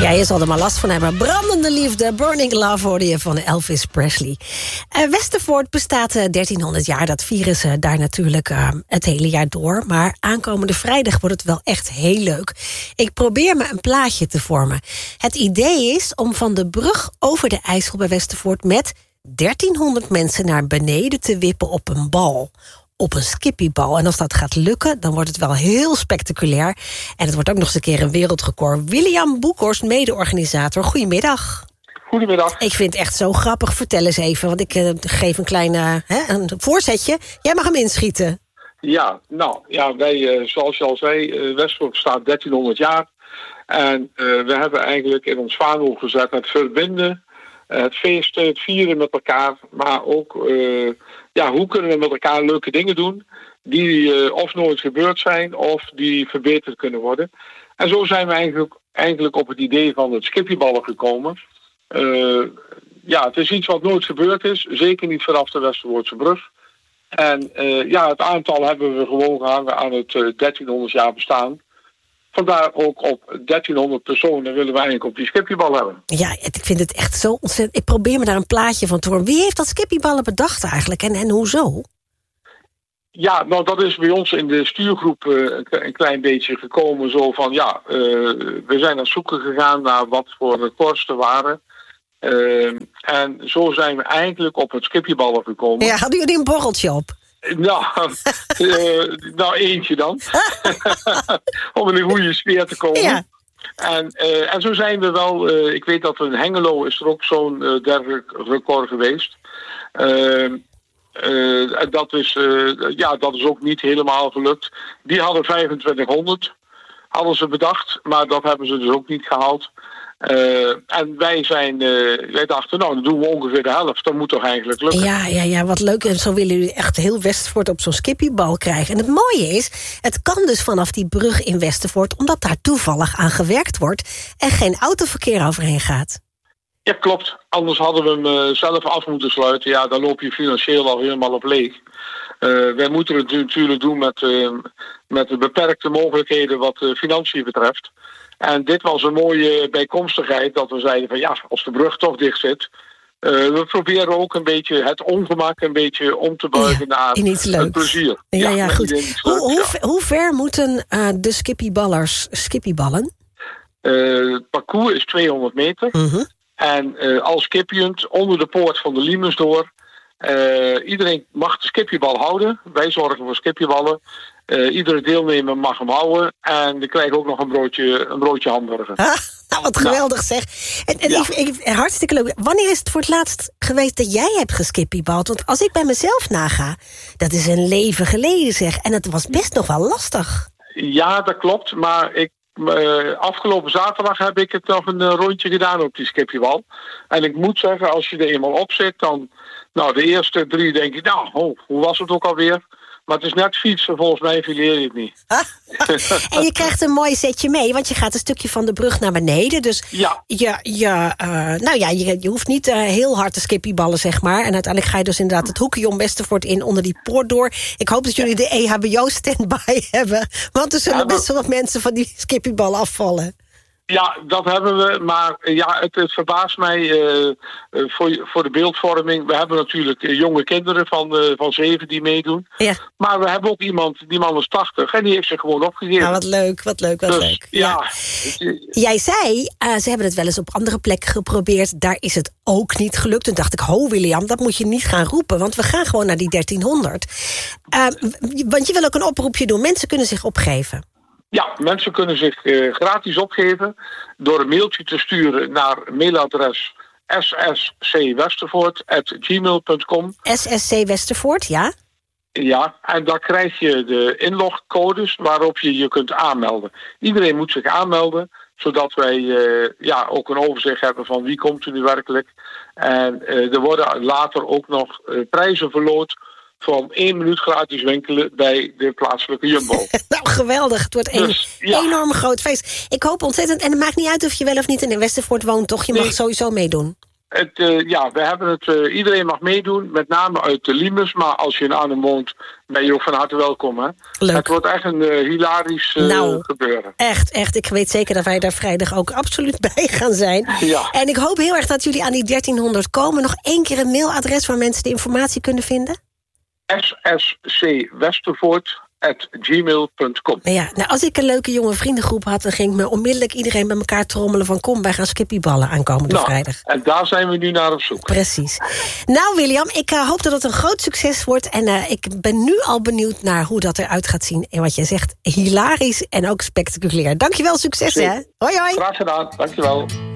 Ja, je zal er maar last van hebben. Brandende liefde, Burning Love hoorde je van Elvis Presley. Westervoort bestaat 1300 jaar. Dat vieren ze daar natuurlijk het hele jaar door. Maar aankomende vrijdag wordt het wel echt heel leuk. Ik probeer me een plaatje te vormen. Het idee is om van de brug over de IJssel bij Westervoort met 1300 mensen naar beneden te wippen op een bal. Op een skippiebal. En als dat gaat lukken, dan wordt het wel heel spectaculair. En het wordt ook nog eens een keer een wereldrecord. William Boekhorst, mede-organisator. Goedemiddag. Goedemiddag. Ik vind het echt zo grappig. Vertel eens even, want ik geef een klein een voorzetje. Jij mag hem inschieten. Ja, wij, zoals je al zei, Westervoort bestaat 1300 jaar. En we hebben eigenlijk in ons vaandel gezet het verbinden, het feesten, het vieren met elkaar. Maar ook, hoe kunnen we met elkaar leuke dingen doen die of nooit gebeurd zijn of die verbeterd kunnen worden. En zo zijn we eigenlijk op het idee van het skippieballen gekomen. Het is iets wat nooit gebeurd is. Zeker niet vanaf de Westervoortse brug. En het aantal hebben we gewoon gehangen aan het 1300 jaar bestaan. Vandaar ook op 1300 personen willen we eigenlijk op die skippieballen hebben. Ja, ik vind het echt zo ontzettend. Ik probeer me daar een plaatje van te horen. Wie heeft dat skippieballen bedacht eigenlijk en hoezo? Ja, nou dat is bij ons in de stuurgroep een klein beetje gekomen. Zo van we zijn aan het zoeken gegaan naar wat voor records er waren. En zo zijn we eigenlijk op het skippieballen gekomen. Ja, hadden jullie een borreltje op? Nou, eentje dan. Om in een goede sfeer te komen. Ja. En zo zijn we wel. Ik weet dat in Hengelo is er ook zo'n dergelijk record geweest. Dat is ook niet helemaal gelukt. Die hadden 2500. Hadden ze bedacht, maar dat hebben ze dus ook niet gehaald. En wij dachten, dan doen we ongeveer de helft. Dat moet toch eigenlijk lukken. Ja, wat leuk. En zo willen jullie echt heel Westervoort op zo'n skippiebal krijgen. En het mooie is, het kan dus vanaf die brug in Westervoort, omdat daar toevallig aan gewerkt wordt en geen autoverkeer overheen gaat. Ja, klopt. Anders hadden we hem zelf af moeten sluiten. Ja, dan loop je financieel al helemaal op leeg. Wij moeten het natuurlijk doen met de beperkte mogelijkheden wat financiën betreft. En dit was een mooie bijkomstigheid dat we zeiden van als de brug toch dicht zit. We proberen ook een beetje het ongemak een beetje om te buigen naar het plezier. Ja, goed. Hoe ver moeten de skippieballers skippiballen? Het parcours is 200 meter. Uh-huh. En als skippiend onder de poort van de Liemens door. Iedereen mag de skippiebal houden. Wij zorgen voor skipjeballen. Iedere deelnemer mag hem houden. En we krijgen ook nog een broodje hamburger. Wat geweldig zeg. En hartstikke leuk. Wanneer is het voor het laatst geweest dat jij hebt geskippybald? Want als ik bij mezelf naga, dat is een leven geleden zeg. En het was best nog wel lastig. Ja, dat klopt. Maar afgelopen zaterdag heb ik het nog een rondje gedaan op die skippybal. En ik moet zeggen, als je er eenmaal op zit, dan de eerste 3 denk ik, hoe was het ook alweer? Maar het is net fietsen, volgens mij fileer je het niet. En je krijgt een mooi setje mee, want je gaat een stukje van de brug naar beneden. Dus je hoeft niet heel hard te skippieballen, zeg maar. En uiteindelijk ga je dus inderdaad het hoekje om Westervoort in onder die poort door. Ik hoop dat jullie de EHBO-standby hebben. Want er zullen best wel wat mensen van die skippieballen afvallen. Ja, dat hebben we. Maar het verbaast mij voor de beeldvorming. We hebben natuurlijk jonge kinderen van 7 die meedoen. Ja. Maar we hebben ook iemand, die man is 80 en die heeft zich gewoon opgegeven. Ja, wat leuk. Ja. Jij zei, ze hebben het wel eens op andere plekken geprobeerd. Daar is het ook niet gelukt. Toen dacht ik, William, dat moet je niet gaan roepen. Want we gaan gewoon naar die 1300. Want je wil ook een oproepje doen. Mensen kunnen zich opgeven. Ja, mensen kunnen zich gratis opgeven door een mailtje te sturen naar mailadres sscwestervoort@gmail.com. SSC Westervoort, ja? Ja, en dan krijg je de inlogcodes waarop je je kunt aanmelden. Iedereen moet zich aanmelden, zodat wij ook een overzicht hebben van wie komt er nu werkelijk. En er worden later ook nog prijzen verloot van 1 minuut gratis winkelen bij de plaatselijke Jumbo. Nou, geweldig. Het wordt een enorm groot feest. Ik hoop ontzettend, en het maakt niet uit of je wel of niet in Westervoort woont, toch? Je mag sowieso meedoen. We hebben het. Iedereen mag meedoen, met name uit de Limes. Maar als je in Arnhem woont, ben je ook van harte welkom. Hè? Leuk. Het wordt echt een hilarisch gebeuren. Echt. Ik weet zeker dat wij daar vrijdag ook absoluut bij gaan zijn. Ja. En ik hoop heel erg dat jullie aan die 1300 komen. Nog 1 keer een mailadres waar mensen de informatie kunnen vinden. sscwestervoort@gmail.com. Ja, nou, als ik een leuke jonge vriendengroep had, dan ging ik me onmiddellijk iedereen bij elkaar trommelen van kom, wij gaan skippieballen aankomende vrijdag. En daar zijn we nu naar op zoek. Precies. Nou William, ik hoop dat het een groot succes wordt en ik ben nu al benieuwd naar hoe dat eruit gaat zien. En wat jij zegt, hilarisch en ook spectaculair. Dankjewel, succes hè. Hoi hoi. Graag gedaan, dankjewel.